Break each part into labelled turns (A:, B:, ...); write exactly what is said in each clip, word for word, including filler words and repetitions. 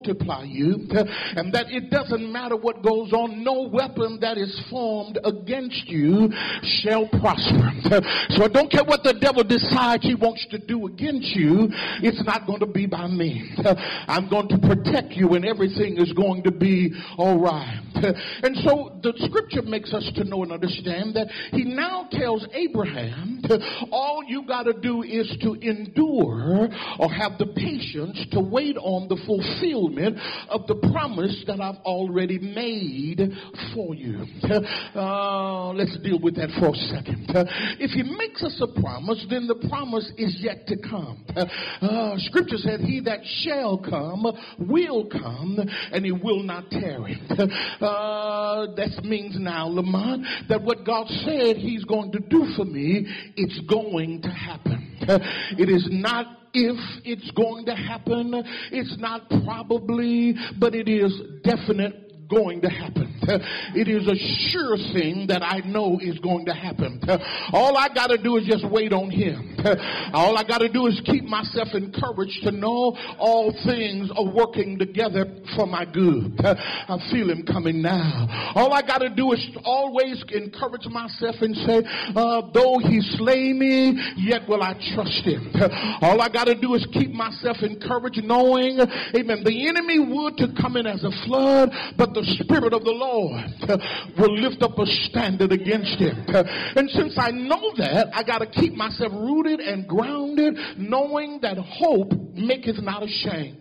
A: multiply you, and that it doesn't matter what goes on, no weapon that is formed against you shall prosper. So I don't care what the devil decides he wants to do against you, it's not going to be by me. I'm going to protect you, and everything is going to be all right. And so the scripture makes us to know and understand that he now tells Abraham, all you got to do is to endure or have the patience to wait on the fulfillment of the promise that I've already made for you. Uh, let's deal with that for a second. Uh, if he makes us a promise, then the promise is yet to come. Uh, scripture said, he that shall come will come, and he will not tarry. Uh, that means now, Lamont, that what God said he's going to do for me, it's going to happen. Uh, it is not if it's going to happen, it's not probably, but it is definite going to happen. It is a sure thing that I know is going to happen. All I got to do is just wait on him. All I got to do is keep myself encouraged to know all things are working together for my good. I feel him coming now. All I got to do is always encourage myself and say, uh, though he slay me, yet will I trust him. All I got to do is keep myself encouraged knowing, amen, the enemy would to come in as a flood, but the The Spirit of the Lord will lift up a standard against him. And since I know that, I got to keep myself rooted and grounded, knowing that hope maketh not ashamed.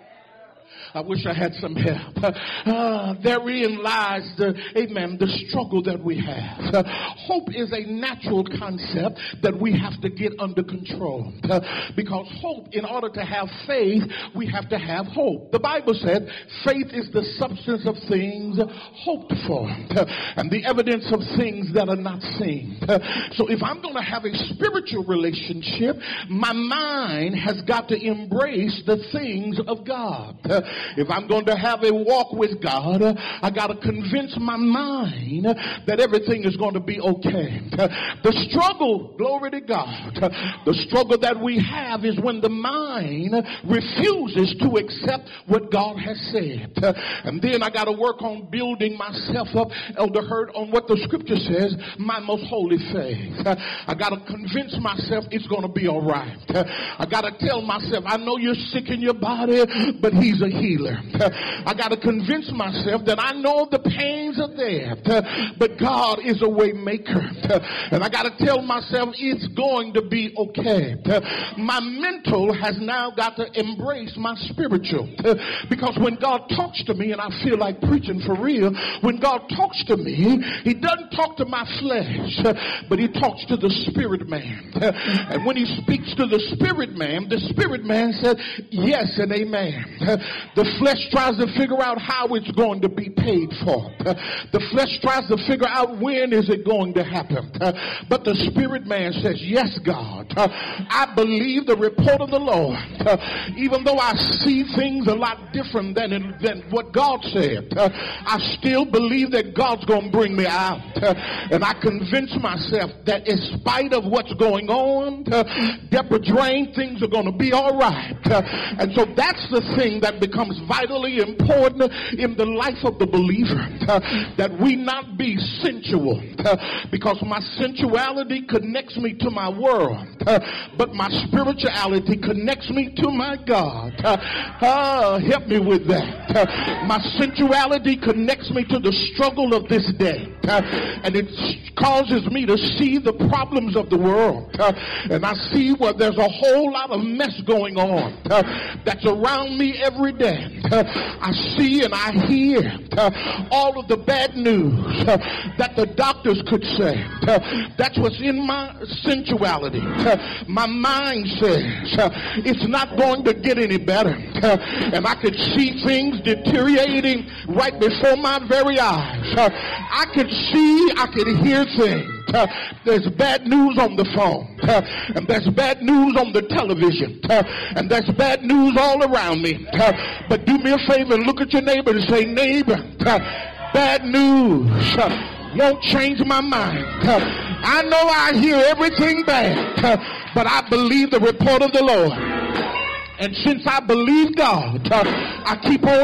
A: I wish I had some help. Uh, therein lies the, amen, the struggle that we have. Uh, hope is a natural concept that we have to get under control. Uh, because hope, in order to have faith, we have to have hope. The Bible said faith is the substance of things hoped for, uh, and the evidence of things that are not seen. Uh, so if I'm going to have a spiritual relationship, my mind has got to embrace the things of God. Uh, If I'm going to have a walk with God, I got to convince my mind that everything is going to be okay. The struggle, glory to God, the struggle that we have is when the mind refuses to accept what God has said. And then I got to work on building myself up, Elder Hurt, on what the scripture says, my most holy faith. I got to convince myself it's going to be all right. I got to tell myself, I know you're sick in your body, but he's a healer. I got to convince myself that I know the pains are there, but God is a way maker. And I got to tell myself it's going to be okay. My mental has now got to embrace my spiritual. Because when God talks to me, and I feel like preaching for real, when God talks to me, he doesn't talk to my flesh, but he talks to the spirit man. And when he speaks to the spirit man, the spirit man said yes and amen. The flesh tries to figure out how it's going to be paid for. The flesh tries to figure out when is it going to happen. But the spirit man says, yes, God, I believe the report of the Lord. Even though I see things a lot different than, than what God said, I still believe that God's going to bring me out. And I convince myself that in spite of what's going on, Deborah Drain, things are going to be all right. And so that's the thing that becomes vitally important in the life of the believer, uh, that we not be sensual, uh, because my sensuality connects me to my world, uh, but my spirituality connects me to my God. Uh, uh, help me with that. Uh, my sensuality connects me to the struggle of this day, uh, and it causes me to see the problems of the world, uh, and I see where there's a whole lot of mess going on uh, that's around me every day. Uh, I see and I hear uh, all of the bad news uh, that the doctors could say. Uh, that's what's in my sensuality. Uh, my mind says uh, it's not going to get any better. Uh, and I could see things deteriorating right before my very eyes. Uh, I could see, I could hear things. Uh, there's bad news on the phone, uh, and there's bad news on the television, uh, and there's bad news all around me. Uh, but do me a favor and look at your neighbor and say, neighbor, uh, bad news uh, won't change my mind. Uh, I know I hear everything bad, uh, but I believe the report of the Lord. And since I believe God, uh, I keep on